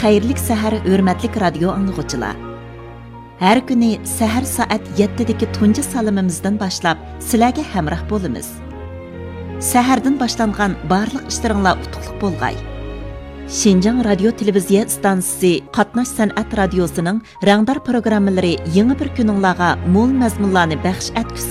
xayrlik sahar hurmatlik radio anglag'uchilar. Har kuni sahar soat 7dagi tunji salimimizdan boshlab sizlarga hamroh bo'lamiz. Sahardan boshlangan barliq ishlaringlar utuqliq bo'lg'ay. Şinjan Radio Televiziya stansiyasi Qatnash san'at radiosining rangdor programmalari yangi bir kuninglarga mo'l mazmunlarni baxsh etkusi.